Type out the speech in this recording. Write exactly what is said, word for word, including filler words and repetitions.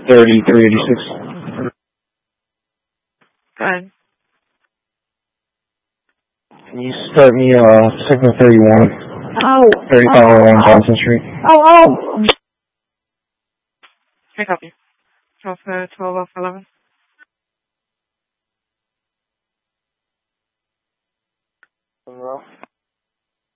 thirty-three eighty-six. Go ahead. Can you start me, uh, Sigma thirty-one? Oh. thirty-five oh one Johnson Street. Oh, oh. Can I copy? twelve, uh, twelve off eleven. Hello?